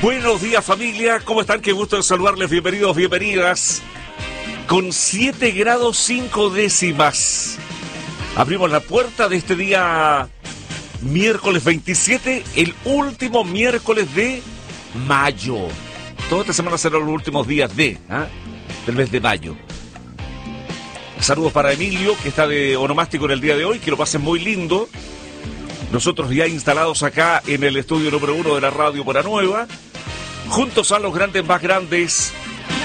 Buenos días, familia, ¿cómo están? Qué gusto de saludarles, bienvenidos, bienvenidas. Con 7 grados 5 décimas. Abrimos la puerta de este día miércoles 27, el último miércoles de mayo. Toda esta semana serán los últimos días del mes de mayo. Saludos para Emilio, que está de onomástico en el día de hoy, que lo pasen muy lindo. Nosotros ya instalados acá en el estudio número 1 de la Radio Buena Nueva, juntos a los grandes más grandes.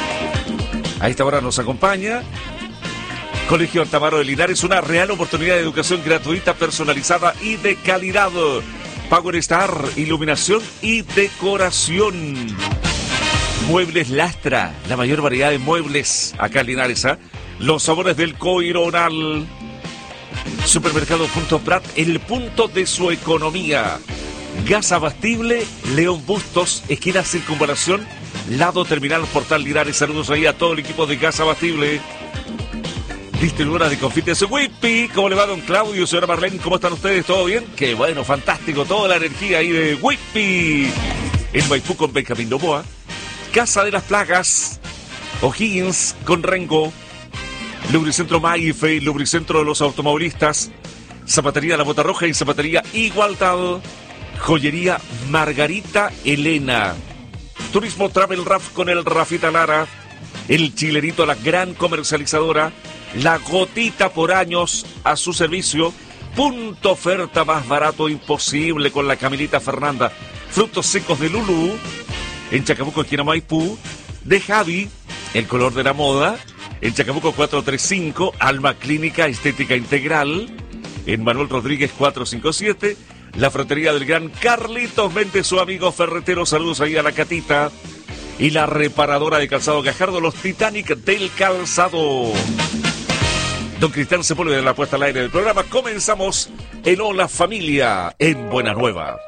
A esta hora nos acompaña Colegio Altamaro de Linares, una real oportunidad de educación gratuita, personalizada y de calidad. Power Star, iluminación y decoración. Muebles Lastra, la mayor variedad de muebles acá en Linares, Los sabores del Coironal. Supermercado Punto Prat, el punto de su economía. Gas abastible, León Bustos, esquina Circunvalación, lado terminal Portal Linares. Saludos ahí a todo el equipo de Gas Abastible. Distribuidora de confites Whippy. ¿Cómo le va, don Claudio, señora Marlene? ¿Cómo están ustedes? ¿Todo bien? Qué bueno, fantástico, toda la energía ahí de Whippy. En Maipú con Benjamín Novoa. Casa de las Plagas, O'Higgins con Rengo. Lubricentro Maife, Lubricentro de los Automovilistas. Zapatería La Bota Roja y Zapatería Igualdad. Joyería Margarita Elena. Turismo Travel Raf con el Rafita Lara. El Chilerito, la gran comercializadora. La Gotita, por años a su servicio. Punto oferta más barato imposible con la Camilita Fernanda. Frutos secos de Lulú. En Chacabuco, esquina Maipú. De Javi, el color de la moda. En Chacabuco 435, Alma Clínica Estética Integral. En Manuel Rodríguez 457. La Frutería del Gran Carlitos Méndez, su amigo ferretero. Saludos ahí a la Catita. Y la reparadora de calzado Gajardo, los Titanic del calzado. Don Cristian Sepúlveda de la puesta al aire del programa. Comenzamos en Hola Familia en Buena Nueva.